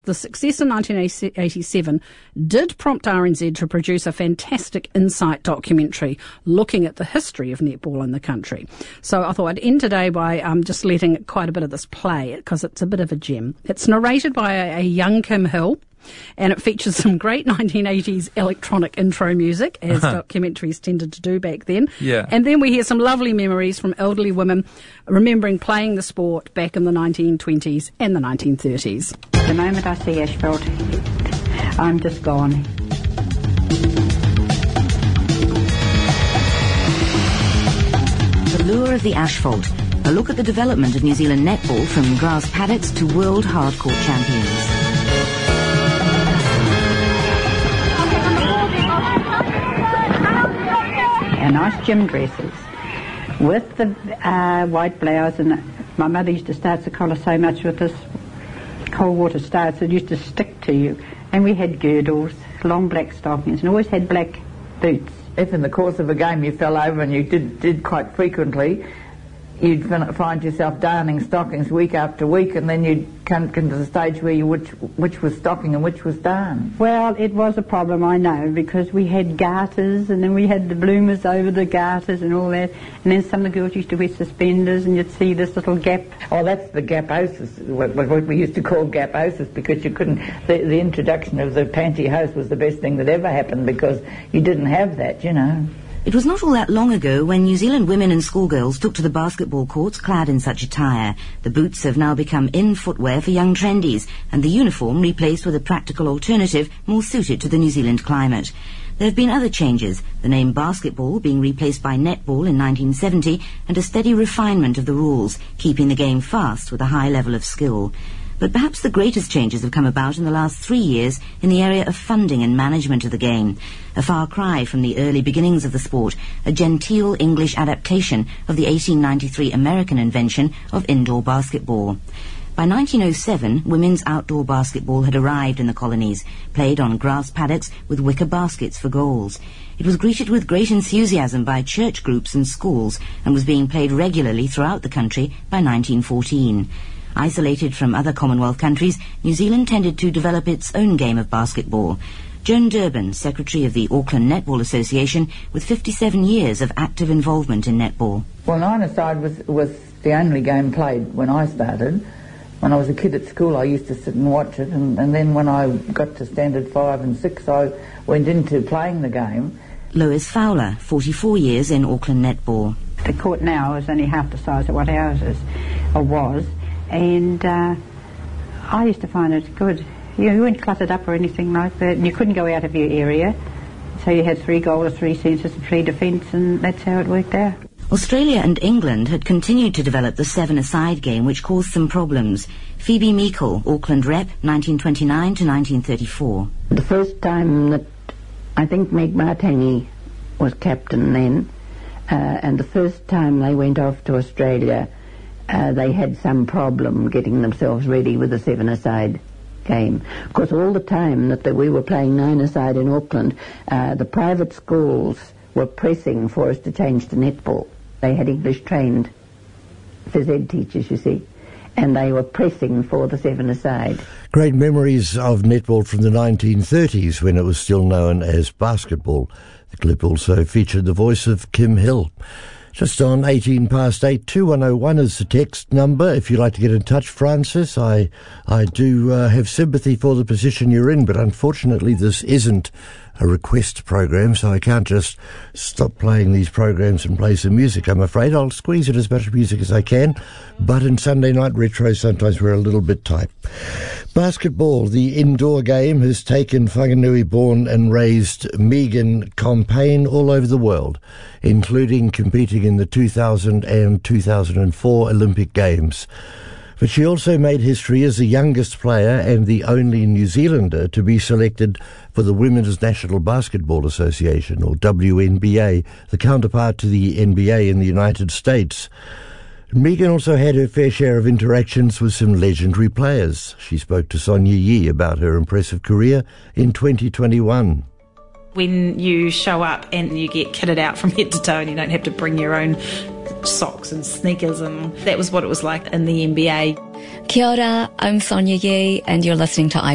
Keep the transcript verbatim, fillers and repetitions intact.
the success in nineteen eighty-seven did prompt R N Z to produce a fantastic insight documentary looking at the history of netball in the country. So I thought I'd end today by um, just letting quite a bit of this play, because it's a bit of a gem. It's narrated by a, a young Kim Hill, and it features some great nineteen eighties electronic intro music, as documentaries tended to do back then. Yeah. And then we hear some lovely memories from elderly women remembering playing the sport back in the nineteen twenties and the nineteen thirties. The moment I see asphalt, I'm just gone. The lure of the asphalt. A look at the development of New Zealand netball from grass paddocks to world hardcourt champions. And nice gym dresses with the uh, white blouse, and my mother used to start the collar so much with this cold water starts, it used to stick to you. And we had girdles, long black stockings, and always had black boots. If in the course of a game you fell over, and you did, did quite frequently, you'd find yourself darning stockings week after week, and then you'd come to the stage where you which which was stocking and which was darn. Well, it was a problem, I know, because we had garters, and then we had the bloomers over the garters and all that, and then some of the girls used to wear suspenders, and you'd see this little gap. Oh, that's the gaposis, what, what we used to call gaposis, because you couldn't, the, the introduction of the pantyhose was the best thing that ever happened, because you didn't have that, you know. It was not all that long ago when New Zealand women and schoolgirls took to the basketball courts clad in such attire. The boots have now become in footwear for young trendies, and the uniform replaced with a practical alternative more suited to the New Zealand climate. There have been other changes, the name basketball being replaced by netball in nineteen seventy, and a steady refinement of the rules, keeping the game fast with a high level of skill. But perhaps the greatest changes have come about in the last three years in the area of funding and management of the game. A far cry from the early beginnings of the sport, a genteel English adaptation of the eighteen ninety-three American invention of indoor basketball. By nineteen oh seven, women's outdoor basketball had arrived in the colonies, played on grass paddocks with wicker baskets for goals. It was greeted with great enthusiasm by church groups and schools, and was being played regularly throughout the country by nineteen fourteen. Isolated from other Commonwealth countries, New Zealand tended to develop its own game of basketball. Joan Durbin, Secretary of the Auckland Netball Association, with fifty-seven years of active involvement in netball. Well, nine-a-side was, was the only game played when I started. When I was a kid at school, I used to sit and watch it, and, and then when I got to standard five and six, I went into playing the game. Lois Fowler, forty-four years in Auckland netball. The court now is only half the size of what ours is, or was. And uh, I used to find it good. You know, you weren't cluttered up or anything like that, and you couldn't go out of your area. So you had three goals, three centres, and three defence, and that's how it worked out. Australia and England had continued to develop the seven-a-side game, which caused some problems. Phoebe Meikle, Auckland rep, nineteen twenty-nine to nineteen thirty-four. The first time that I think Meg Martini was captain then, uh, and the first time they went off to Australia, Uh, they had some problem getting themselves ready with the seven-a-side game. Of course, all the time that, that we were playing nine-a-side in Auckland, uh, the private schools were pressing for us to change to netball. They had English-trained phys ed teachers, you see, and they were pressing for the seven-a-side. Great memories of netball from the nineteen thirties when it was still known as basketball. The clip also featured the voice of Kim Hill. Just on eighteen past eight, two one oh one is the text number. If you'd like to get in touch, Francis, I I do uh, have sympathy for the position you're in, but unfortunately this isn't a request program, so I can't just stop playing these programs and play some music. I'm afraid I'll squeeze in as much music as I can, but in Sunday Night Retro sometimes we're a little bit tight. Basketball, the indoor game, has taken Whanganui-born and raised Megan Compain all over the world, including competing in the two thousand and two thousand four Olympic Games. But she also made history as the youngest player and the only New Zealander to be selected for the Women's National Basketball Association, or W N B A, the counterpart to the N B A in the United States. Megan also had her fair share of interactions with some legendary players. She spoke to Sonia Yee about her impressive career in twenty twenty-one. When you show up and you get kitted out from head to toe and you don't have to bring your own socks and sneakers, and that was what it was like in the N B A. Kia ora, I'm Sonia Yee and you're listening to I